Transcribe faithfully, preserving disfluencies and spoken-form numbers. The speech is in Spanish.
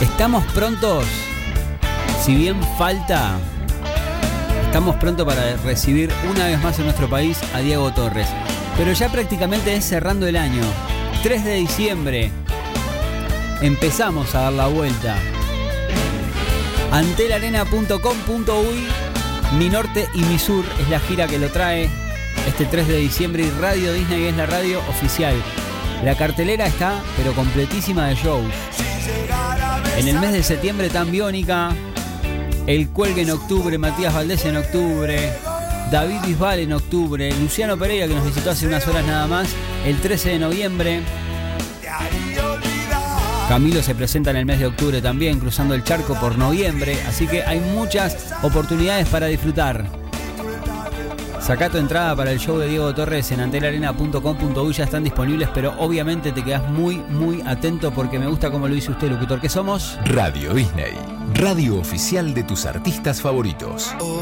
Estamos prontos, si bien falta, estamos prontos para recibir una vez más en nuestro país a Diego Torres. Pero ya prácticamente es cerrando el año. tres de diciembre. Empezamos a dar la vuelta. Antelarena punto com punto uy, Mi Norte y Mi Sur es la gira que lo trae este tres de diciembre y Radio Disney es la radio oficial. La cartelera está pero completísima de shows. En el mes de septiembre tan Biónica, El Cuelgue en octubre, Matías Valdés en octubre, David Bisbal en octubre, Luciano Pereira que nos visitó hace unas horas nada más, el trece de noviembre. Camilo se presenta en el mes de octubre también, cruzando el charco por noviembre, así que hay muchas oportunidades para disfrutar. Sacá tu entrada para el show de Diego Torres en antelarena punto com punto uy, ya están disponibles, pero obviamente te quedás muy, muy atento porque me gusta cómo lo dice usted, locutor, que somos Radio Disney, radio oficial de tus artistas favoritos.